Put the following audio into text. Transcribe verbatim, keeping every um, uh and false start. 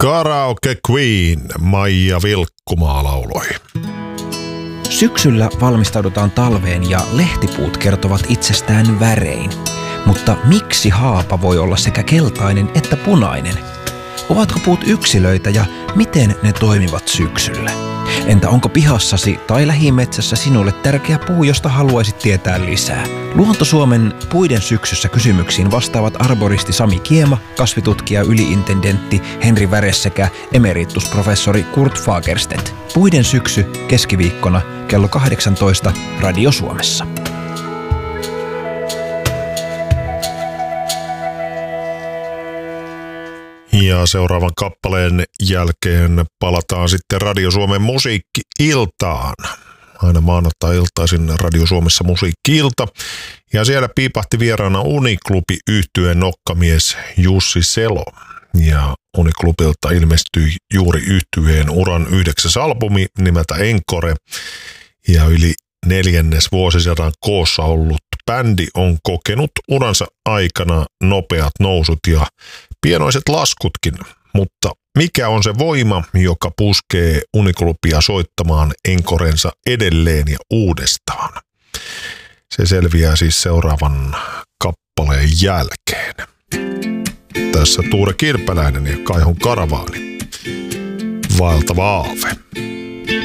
Karaoke Queen, Maija Vilkkumaa lauloi. Syksyllä valmistaudutaan talveen ja lehtipuut kertovat itsestään värein. Mutta miksi haapa voi olla sekä keltainen että punainen? Ovatko puut yksilöitä ja miten ne toimivat syksyllä? Entä onko pihassasi tai lähimetsässä sinulle tärkeä puu, josta haluaisit tietää lisää? Luonto Suomen Puiden syksyssä kysymyksiin vastaavat arboristi Sami Kiema, kasvitutkija yliintendentti Henri Väres sekä emeritusprofessori Kurt Fagerstedt. Puiden syksy keskiviikkona kello kahdeksantoista Radio Suomessa. Ja seuraavan kappaleen jälkeen palataan sitten Radio Suomen musiikki-iltaan. Aina maanantai-iltaisin Radio Suomessa musiikki-ilta. Ja siellä piipahti vieraana Uniklubi -yhtyeen nokkamies Jussi Selo. Ja Uniklubilta ilmestyi juuri yhtyeen uran yhdeksäs albumi nimeltä Encore. Ja yli neljännes vuosisadan koossa ollut bändi on kokenut uransa aikana nopeat nousut ja pienoiset laskutkin, mutta mikä on se voima, joka puskee Uniklubia soittamaan enkorensa edelleen ja uudestaan? Se selviää siis seuraavan kappaleen jälkeen. Tässä Tuure Kirpeläinen ja Kaihon Karavaani. Vaeltava aave.